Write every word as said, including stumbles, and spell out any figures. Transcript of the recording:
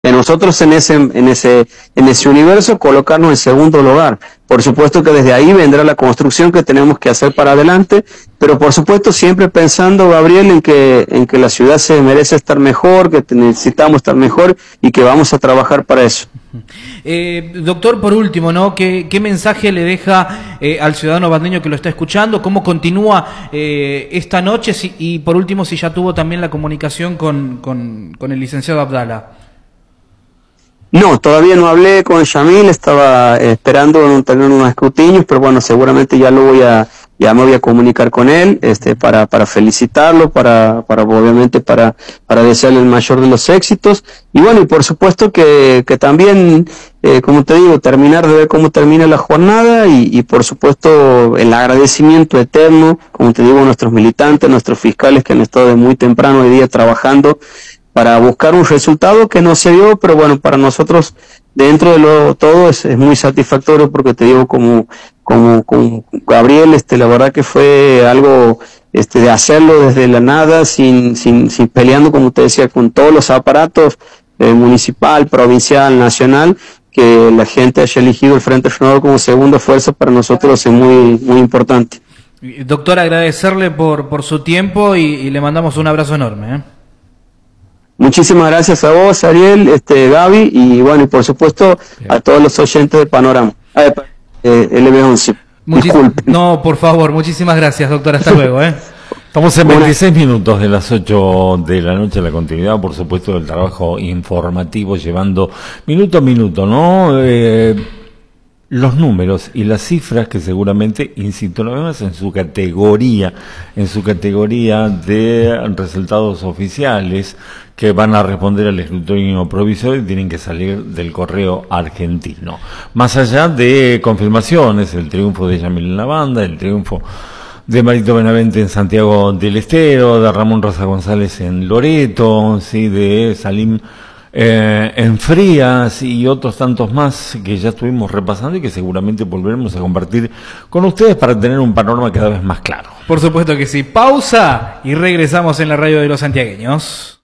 de nosotros en ese, en ese, en ese universo colocarnos en segundo lugar. Por supuesto que desde ahí vendrá la construcción que tenemos que hacer para adelante, pero por supuesto siempre pensando, Gabriel, en que, en que la ciudad se merece estar mejor, que necesitamos estar mejor y que vamos a trabajar para eso. Eh, doctor, por último, ¿no? ¿Qué, qué mensaje le deja eh, al ciudadano bandeño que lo está escuchando? ¿Cómo continúa eh, esta noche? Si, y por último, si ya tuvo también la comunicación con, con, con el licenciado Abdala. No, todavía no hablé con Yamil, estaba esperando tener unos escrutinios, pero bueno, seguramente ya lo voy a, ya me voy a comunicar con él, este, para, para felicitarlo, para, para, obviamente, para, para desearle el mayor de los éxitos, y bueno, y por supuesto que, que también, eh, como te digo, terminar de ver cómo termina la jornada, y, y por supuesto, el agradecimiento eterno, como te digo, a nuestros militantes, a nuestros fiscales que han estado de muy temprano hoy día trabajando, para buscar un resultado que no se dio, pero bueno, para nosotros dentro de lo todo es, es muy satisfactorio, porque te digo, como, como, como Gabriel, este, la verdad que fue algo, este, de hacerlo desde la nada, sin, sin, sin peleando, como te decía, con todos los aparatos, eh, municipal, provincial, nacional, que la gente haya elegido el Frente Renovador como segunda fuerza para nosotros es muy, muy importante. Doctor, agradecerle por, por su tiempo y, y le mandamos un abrazo enorme, ¿eh? Muchísimas gracias a vos, Ariel, este, Gaby, y bueno, y por supuesto a todos los oyentes de Panorama, eh, eh, L B once. Disculpen. No, por favor, muchísimas gracias, doctor, hasta luego, ¿eh? Estamos en veintiséis minutos de las ocho de la noche, la continuidad, por supuesto, del trabajo informativo, llevando minuto a minuto, ¿no? Eh, los números y las cifras que seguramente, insisto, no vemos en su categoría, en su categoría de resultados oficiales que van a responder al escrutinio provisorio y tienen que salir del correo argentino. Más allá de confirmaciones, el triunfo de Yamil en la banda, el triunfo de Marito Benavente en Santiago del Estero, de Ramón Rosa González en Loreto, sí, de Salim Eh, en Frías y otros tantos más que ya estuvimos repasando y que seguramente volveremos a compartir con ustedes para tener un panorama cada vez más claro. Por supuesto que sí. Pausa y regresamos en la radio de los santiagueños.